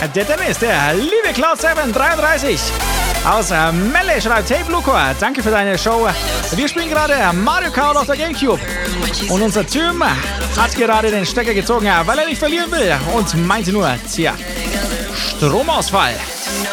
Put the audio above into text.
Der Dennis, der liebe Cloud733 aus Melle schreibt: Hey Blucor, danke für deine Show. Wir spielen gerade Mario Kart auf der Gamecube. Und unser Tim hat gerade den Stecker gezogen, weil er nicht verlieren will. Und meinte nur, tja, Stromausfall.